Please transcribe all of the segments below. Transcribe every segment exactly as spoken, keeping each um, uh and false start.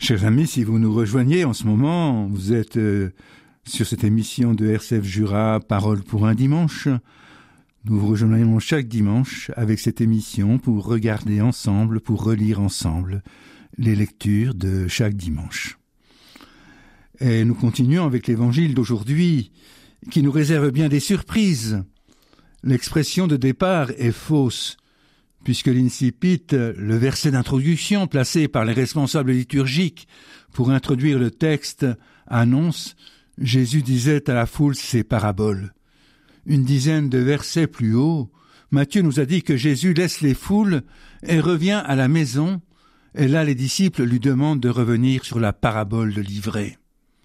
Chers amis, si vous nous rejoignez en ce moment, vous êtes euh, sur cette émission de R C F Jura, Parole pour un dimanche. Nous vous rejoignons chaque dimanche avec cette émission pour regarder ensemble, pour relire ensemble les lectures de chaque dimanche. Et nous continuons avec l'évangile d'aujourd'hui qui nous réserve bien des surprises. L'expression de départ est fausse, puisque l'incipit, le verset d'introduction placé par les responsables liturgiques pour introduire le texte, annonce « Jésus disait à la foule ces paraboles ». Une dizaine de versets plus haut, Matthieu nous a dit que Jésus laisse les foules et revient à la maison, et là les disciples lui demandent de revenir sur la parabole de l'ivraie.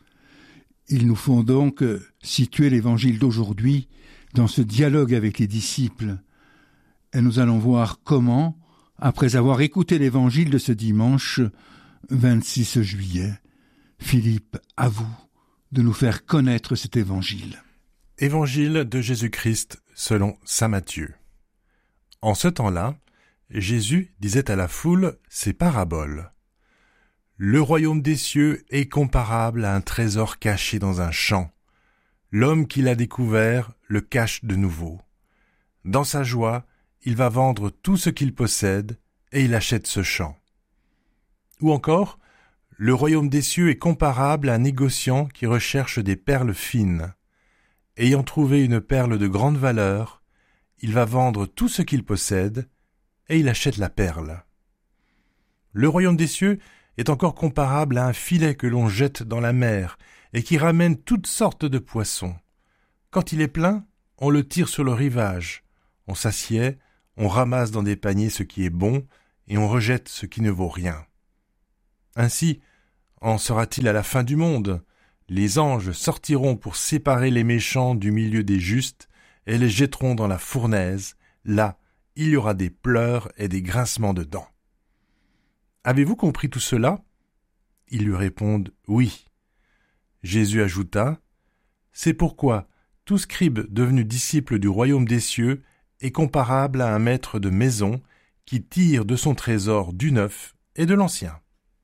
Il nous faut donc situer l'évangile d'aujourd'hui dans ce dialogue avec les disciples. Et nous allons voir comment, après avoir écouté l'évangile de ce dimanche vingt-six juillet, Philippe, à vous de nous faire connaître cet évangile. Évangile de Jésus-Christ selon saint Matthieu. En ce temps-là, Jésus disait à la foule ces paraboles. Le royaume des cieux est comparable à un trésor caché dans un champ. L'homme qui l'a découvert le cache de nouveau. Dans sa joie, il va vendre tout ce qu'il possède et il achète ce champ. Ou encore, le royaume des cieux est comparable à un négociant qui recherche des perles fines. Ayant trouvé une perle de grande valeur, il va vendre tout ce qu'il possède et il achète la perle. Le royaume des cieux est encore comparable à un filet que l'on jette dans la mer et qui ramène toutes sortes de poissons. Quand il est plein, on le tire sur le rivage, on s'assied, on ramasse dans des paniers ce qui est bon et on rejette ce qui ne vaut rien. Ainsi, en sera-t-il à la fin du monde. Les anges sortiront pour séparer les méchants du milieu des justes et les jetteront dans la fournaise. Là, il y aura des pleurs et des grincements de dents. Avez-vous compris tout cela ? Ils lui répondent « Oui ». Jésus ajouta « C'est pourquoi tout scribe devenu disciple du royaume des cieux est comparable à un maître de maison qui tire de son trésor du neuf et de l'ancien. »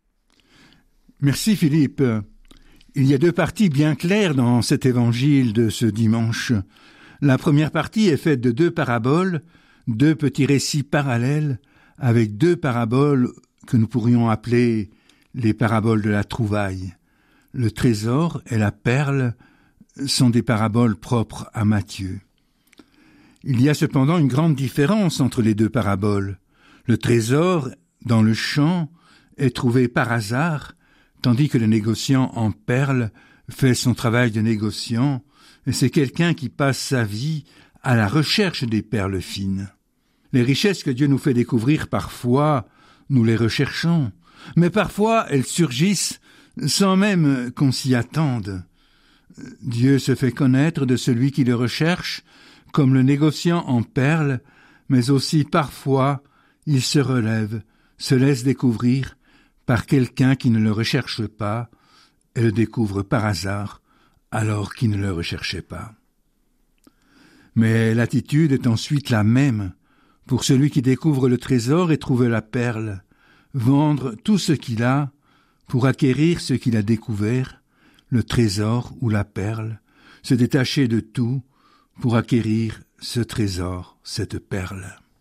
Merci Philippe. Il y a deux parties bien claires dans cet évangile de ce dimanche. La première partie est faite de deux paraboles, deux petits récits parallèles, avec deux paraboles que nous pourrions appeler les paraboles de la trouvaille. Le trésor et la perle sont des paraboles propres à Matthieu. Il y a cependant une grande différence entre les deux paraboles. Le trésor, dans le champ, est trouvé par hasard, tandis que le négociant en perles fait son travail de négociant, et c'est quelqu'un qui passe sa vie à la recherche des perles fines. Les richesses que Dieu nous fait découvrir parfois, nous les recherchons, mais parfois elles surgissent sans même qu'on s'y attende. Dieu se fait connaître de celui qui le recherche, comme le négociant en perles, mais aussi parfois il se relève, se laisse découvrir par quelqu'un qui ne le recherche pas et le découvre par hasard alors qu'il ne le recherchait pas. Mais l'attitude est ensuite la même pour celui qui découvre le trésor et trouve la perle, vendre tout ce qu'il a pour acquérir ce qu'il a découvert, le trésor ou la perle, se détacher de tout pour acquérir ce trésor, cette perle.